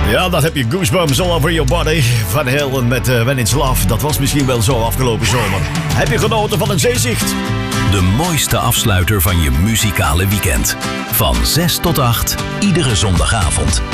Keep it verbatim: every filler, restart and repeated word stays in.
Ja, dat heb je goosebumps all over your body. Van Halen met uh, When It's Love. Dat was misschien wel zo afgelopen zomer. Heb je genoten van een zeezicht? De mooiste afsluiter van je muzikale weekend. Van zes tot acht, iedere zondagavond.